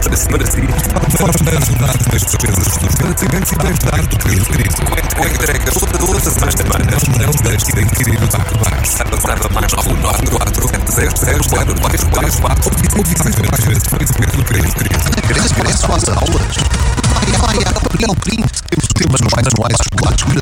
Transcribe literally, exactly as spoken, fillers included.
para si, para si. Forma de ajudar nas despesas dos tratamentos e deve dar do período crítico. Com entrega todas as semanas. Não deixe de adquirir o Taco Bars. Nada mais nove nove quatro zero zero quatro quatro quatro quatro. Ou visite a página de Facebook do Período Crítico. Parece às aulas. Vai, vai, ao print. Temos temas manuais chocolates.